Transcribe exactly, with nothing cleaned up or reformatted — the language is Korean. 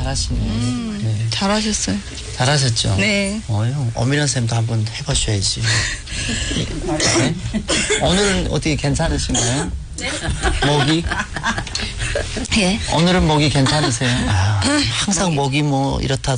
잘하시네. 음, 네. 잘하셨어요. 잘하셨죠? 네. 어휴, 엄밀한 쌤도 한번 해보셔야지. 네? 오늘은 어떻게 괜찮으신가요? 네. 목이? 예. 오늘은 목이 괜찮으세요? 아, 항상 목이 뭐 이렇다